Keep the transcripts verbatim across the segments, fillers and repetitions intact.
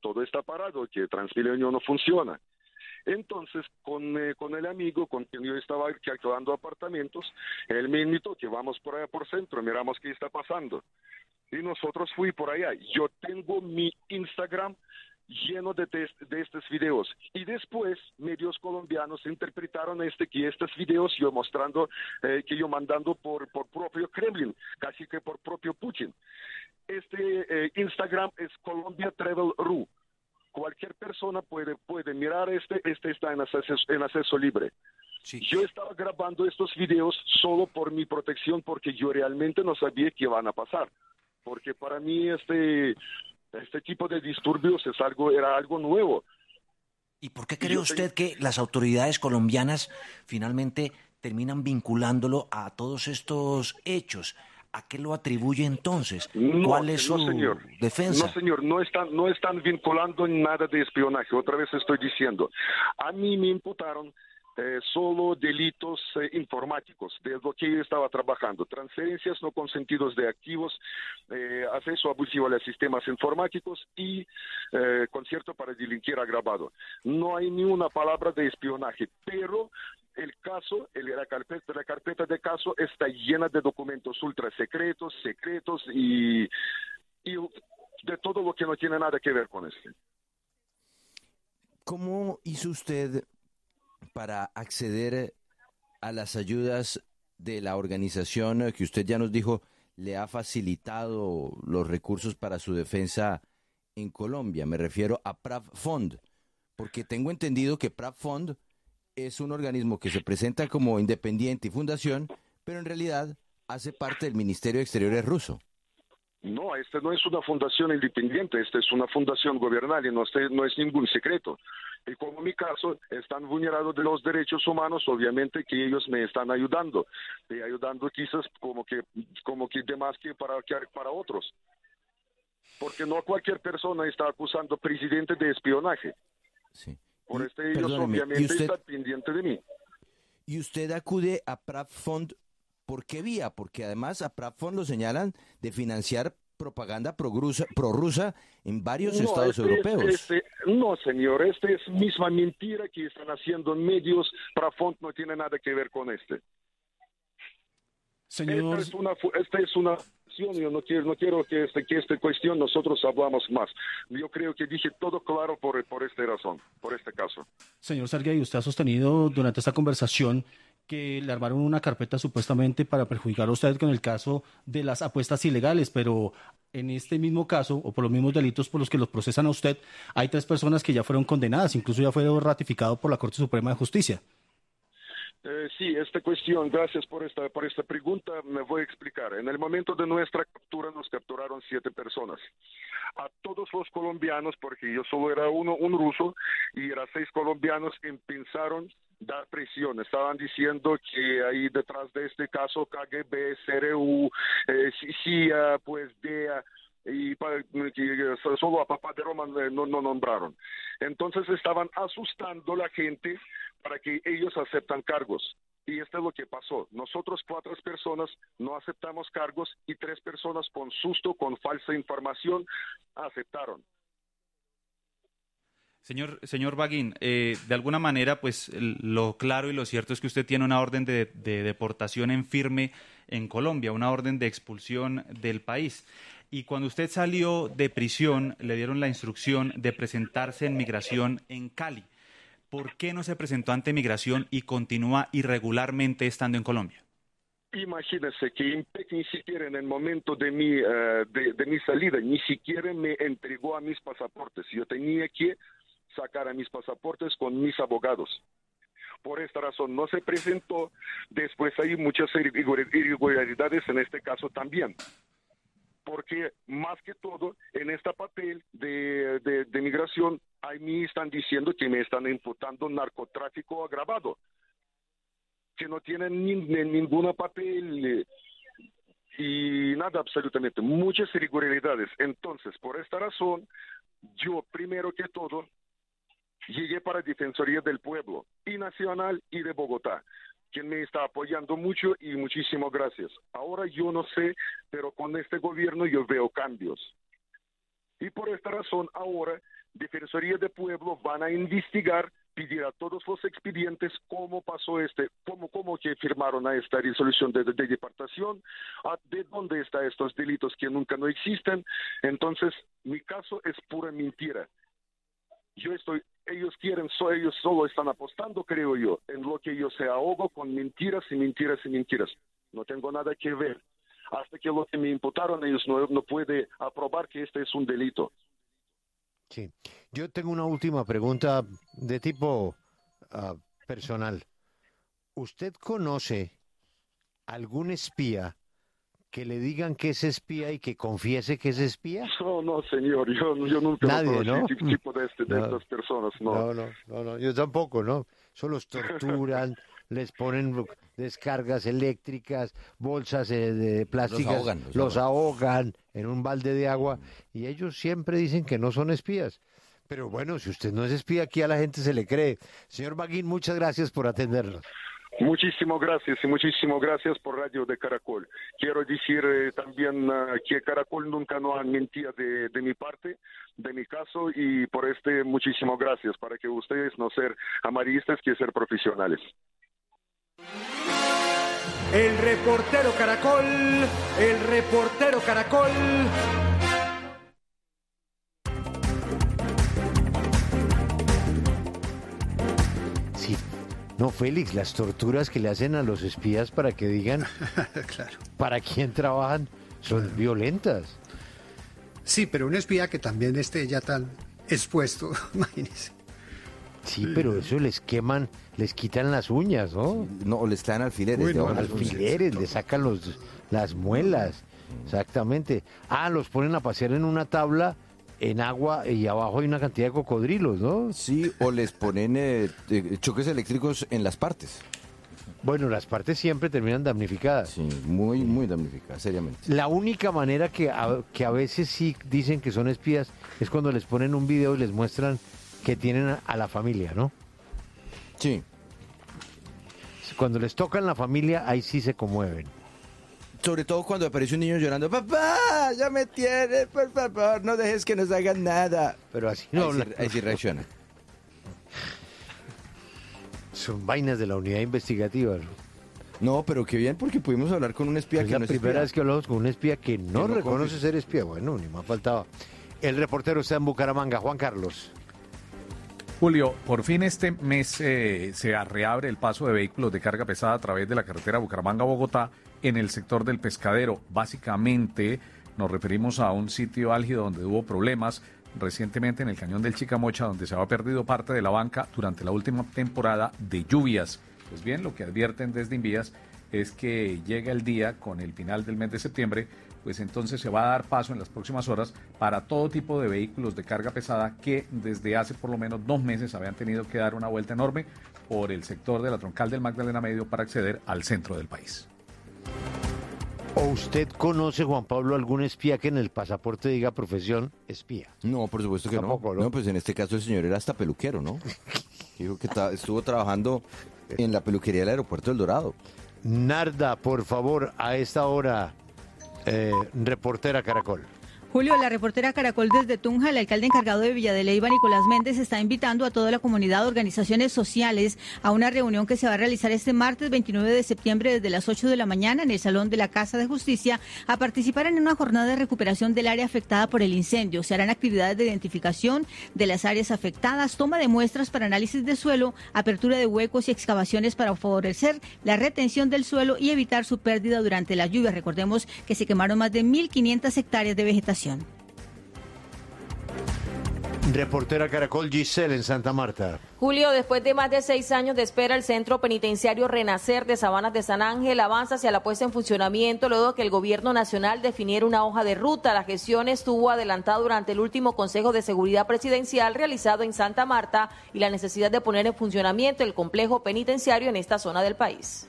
todo está parado, que Transmilenio no funciona. Entonces, con, eh, con el amigo con quien yo estaba alquilando apartamentos, él me invitó que vamos por allá por centro, miramos qué está pasando. Y nosotros fui por allá. Yo tengo mi Instagram lleno de, de, de estos videos. Y después, medios colombianos interpretaron este, que estos videos yo mostrando, eh, que yo mandando por, por propio Kremlin, casi que por propio Putin. Este eh, Instagram es Colombia Travel Ru. Cualquier persona puede, puede mirar este, este está en acceso, en acceso libre. Sí. Yo estaba grabando estos videos solo por mi protección, porque yo realmente no sabía qué van a pasar. Porque para mí este, este tipo de disturbios es algo, era algo nuevo. ¿Y por qué cree usted que las autoridades colombianas finalmente terminan vinculándolo a todos estos hechos? ¿A qué lo atribuye entonces? ¿Cuál No, es su no, señor. defensa? No, señor, no están, no están vinculando nada de espionaje. Otra vez estoy diciendo. A mí me imputaron eh, solo delitos eh, informáticos, de lo que yo estaba trabajando. Transferencias no consentidos de activos, eh, acceso abusivo a los sistemas informáticos y eh, concierto para delinquir agravado. No hay ni una palabra de espionaje, pero el caso, el, la, carpeta, la carpeta de caso está llena de documentos ultra secretos, secretos y, y de todo lo que no tiene nada que ver con este. ¿Cómo hizo usted para acceder a las ayudas de la organización que usted ya nos dijo le ha facilitado los recursos para su defensa en Colombia? Me refiero a PrAFond, porque tengo entendido que PrAFond es un organismo que se presenta como independiente y fundación, pero en realidad hace parte del Ministerio de Exteriores ruso. No, esta no es una fundación independiente, esta es una fundación gubernal y no, este, no es ningún secreto. Y como en mi caso, están vulnerados de los derechos humanos, obviamente que ellos me están ayudando, y ayudando quizás como que, como que de más que para, que para otros. Porque no cualquier persona está acusando al presidente de espionaje. Sí. Por y, este ellos obviamente usted, están pendientes de mí. ¿Y usted acude a PrAFond por qué vía? Porque además a PrAFond lo señalan de financiar propaganda prorrusa pro en varios no, estados este, europeos. Este, no, señor, este es misma mentira que están haciendo medios. PrAFond no tiene nada que ver con este. Señor... Esta es una, esta es una yo no quiero, no quiero que este, que esta cuestión nosotros hablamos más. Yo creo que dije todo claro por, por esta razón, por este caso. Señor Sergei, usted ha sostenido durante esta conversación que le armaron una carpeta supuestamente para perjudicar a usted con el caso de las apuestas ilegales, pero en este mismo caso, o por los mismos delitos por los que los procesan a usted, hay tres personas que ya fueron condenadas, incluso ya fue ratificado por la Corte Suprema de Justicia. Eh, sí, esta cuestión, gracias por esta, por esta pregunta, me voy a explicar. En el momento de nuestra captura nos capturaron siete personas. A todos los colombianos, porque yo solo era uno, un ruso, y eran seis colombianos que pensaron dar presión. Estaban diciendo que ahí detrás de este caso K G B, C R U, eh, C I A, pues D E A, y para, que solo a Papá de Roma no, no nombraron. Entonces estaban asustando a la gente para que ellos aceptan cargos. Y esto es lo que pasó. Nosotros cuatro personas no aceptamos cargos y tres personas con susto, con falsa información, aceptaron. Señor, señor Baguín, eh, de alguna manera, pues lo claro y lo cierto es que usted tiene una orden de, de deportación en firme en Colombia, una orden de expulsión del país. Y cuando usted salió de prisión, le dieron la instrucción de presentarse en migración en Cali. ¿Por qué no se presentó ante migración y continúa irregularmente estando en Colombia? Imagínese que IMPEC ni siquiera en el momento de mi, uh, de, de mi salida, ni siquiera me entregó a mis pasaportes. Yo tenía que sacar a mis pasaportes con mis abogados. Por esta razón no se presentó. Después hay muchas irregularidades en este caso también. Porque más que todo, en este papel de, de, de migración, a mí están diciendo que me están imputando narcotráfico agravado, que no tienen ni, ni, ningún papel y nada absolutamente, muchas irregularidades. Entonces, por esta razón, yo primero que todo, llegué para Defensoría del Pueblo, y Nacional y de Bogotá, quien me está apoyando mucho y muchísimas gracias. Ahora yo no sé, pero con este gobierno yo veo cambios. Y por esta razón ahora Defensoría del Pueblo van a investigar, pedir a todos los expedientes cómo pasó este, cómo, cómo que firmaron a esta resolución de, de, de deportación, a, de dónde están estos delitos que nunca no existen. Entonces, mi caso es pura mentira. Yo estoy, ellos quieren, so, ellos solo están apostando, creo yo, en lo que yo se ahogo con mentiras y mentiras y mentiras. No tengo nada que ver. Hasta que lo que me imputaron, ellos no, no pueden aprobar que este es un delito. Sí. Yo tengo una última pregunta de tipo uh, personal. ¿Usted conoce algún espía que le digan que es espía y que confiese que es espía? No, no, señor. Yo, yo nunca Nadie, no ¿no? tipo de, este, de No. estas personas. No. No, no, no, no, yo tampoco, ¿no? Solo los torturan, les ponen descargas eléctricas, bolsas eh, de plásticas, Los ahogan, los los ahogan en un balde de agua y ellos siempre dicen que no son espías. Pero bueno, si usted no es espía, aquí a la gente se le cree. Señor Baguín, muchas gracias por atendernos. Muchísimas gracias y muchísimas gracias por Radio de Caracol. Quiero decir eh, también uh, que Caracol nunca no ha mentido de, de mi parte, de mi caso, y por este muchísimas gracias para que ustedes no ser amarillistas, que ser profesionales. El reportero Caracol, el reportero Caracol. Sí. No, Félix, las torturas que le hacen a los espías para que digan Claro. para quién trabajan son violentas. Sí, pero un espía que también esté ya tan expuesto, imagínese. Sí, pero eso les queman, les quitan las uñas, ¿no? No, les traen alfileres. Uy, de no, abajo. Alfileres, le sacan los, las muelas. Exactamente. Ah, los ponen a pasear en una tabla en agua y abajo hay una cantidad de cocodrilos, ¿no? Sí, o les ponen eh, eh, choques eléctricos en las partes. Bueno, las partes siempre terminan damnificadas. Sí, muy, muy damnificadas, seriamente. La única manera que a, que a veces sí dicen que son espías es cuando les ponen un video y les muestran que tienen a, a la familia, ¿no? Sí. Cuando les tocan la familia, ahí sí se conmueven. Sobre todo cuando aparece un niño llorando, papá, ya me tienes, por favor, no dejes que nos hagan nada. Pero así no. Ahí sí, ahí sí reacciona. Son vainas de la unidad investigativa, ¿no? No, pero qué bien, porque pudimos hablar con un espía Es que la no es primera espía. vez que hablamos con un espía que no, no reconoce confía. ser espía. Bueno, ni más faltaba. El reportero está en Bucaramanga, Juan Carlos. Julio, por fin este mes eh, se reabre el paso de vehículos de carga pesada a través de la carretera Bucaramanga-Bogotá en el sector del Pescadero. Básicamente nos referimos a un sitio álgido donde hubo problemas recientemente en el cañón del Chicamocha, donde se había perdido parte de la banca durante la última temporada de lluvias. Pues bien, lo que advierten desde Invías es que llega el día con el final del mes de septiembre, pues entonces se va a dar paso en las próximas horas para todo tipo de vehículos de carga pesada que desde hace por lo menos dos meses habían tenido que dar una vuelta enorme por el sector de la troncal del Magdalena Medio para acceder al centro del país. ¿O usted conoce, Juan Pablo, algún espía que en el pasaporte diga profesión espía? No, por supuesto que Tampoco, no. ¿no? No, pues en este caso el señor era hasta peluquero, ¿no? Dijo que ta- estuvo trabajando en la peluquería del aeropuerto del Dorado. Narda, por favor, a esta hora, eh, reportera Caracol. Julio, la reportera Caracol desde Tunja, el alcalde encargado de Villa de Leyva, Nicolás Méndez, está invitando a toda la comunidad de organizaciones sociales a una reunión que se va a realizar este martes veintinueve de septiembre desde las ocho de la mañana en el Salón de la Casa de Justicia a participar en una jornada de recuperación del área afectada por el incendio. Se harán actividades de identificación de las áreas afectadas, toma de muestras para análisis de suelo, apertura de huecos y excavaciones para favorecer la retención del suelo y evitar su pérdida durante la lluvia. Recordemos que se quemaron más de mil quinientas hectáreas de vegetación. Reportera Caracol, Giselle, en Santa Marta. Julio, después de más de seis años de espera, el Centro Penitenciario Renacer de Sabanas de San Ángel avanza hacia la puesta en funcionamiento luego de que el Gobierno Nacional definiera una hoja de ruta. La gestión estuvo adelantada durante el último Consejo de Seguridad Presidencial realizado en Santa Marta y la necesidad de poner en funcionamiento el complejo penitenciario en esta zona del país.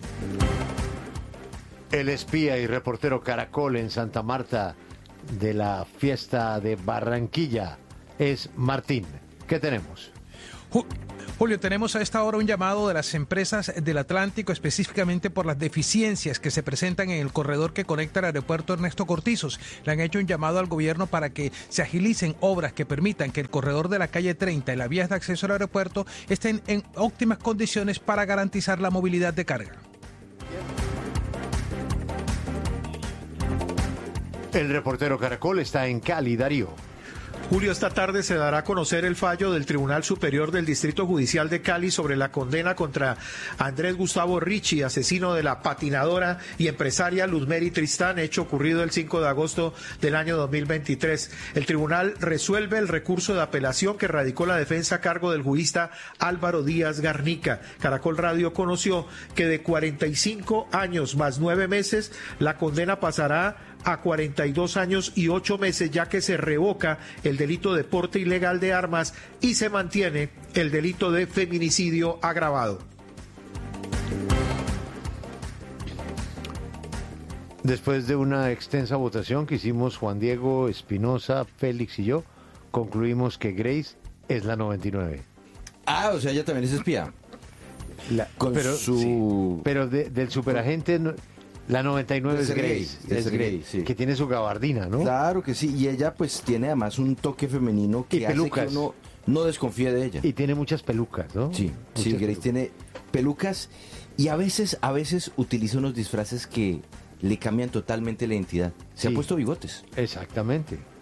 El espía y reportero Caracol en Santa Marta de la fiesta de Barranquilla es Martín. ¿Qué tenemos? Julio, tenemos a esta hora un llamado de las empresas del Atlántico, específicamente por las deficiencias que se presentan en el corredor que conecta el aeropuerto Ernesto Cortizos. Le han hecho un llamado al gobierno para que se agilicen obras que permitan que el corredor de la calle treinta y las vías de acceso al aeropuerto estén en óptimas condiciones para garantizar la movilidad de carga. El reportero Caracol está en Cali, Darío. Julio, esta tarde se dará a conocer el fallo del Tribunal Superior del Distrito Judicial de Cali sobre la condena contra Andrés Gustavo Ricci, asesino de la patinadora y empresaria Luzmeri Tristán, hecho ocurrido el cinco de agosto del año dos mil veintitrés. El tribunal resuelve el recurso de apelación que radicó la defensa a cargo del jurista Álvaro Díaz Garnica. Caracol Radio conoció que de cuarenta y cinco años más nueve meses, la condena pasará a cuarenta y dos años y ocho meses, ya que se revoca el delito de porte ilegal de armas y se mantiene el delito de feminicidio agravado. Después de una extensa votación que hicimos Juan Diego, Espinosa, Félix y yo, concluimos que Grace es la noventa y nueve. Ah, o sea, ella también es espía. La, Con pero su... sí, pero de, del superagente... No, la noventa y nueve es Grace, es es Grace, sí. Que tiene su gabardina, ¿no? Claro que sí, y ella pues tiene además un toque femenino que y hace pelucas. que uno no desconfíe de ella. Y tiene muchas pelucas, ¿no? Sí, muchas sí, Grace pelucas. tiene pelucas y a veces, a veces utiliza unos disfraces que le cambian totalmente la identidad. Se Sí. ha puesto bigotes. Exactamente.